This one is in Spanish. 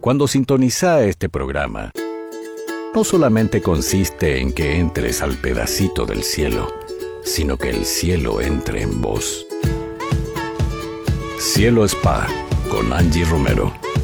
Cuando sintoniza este programa, no solamente consiste en que entres al pedacito del cielo, sino que el cielo entre en vos. Cielo Spa con Angie Romero.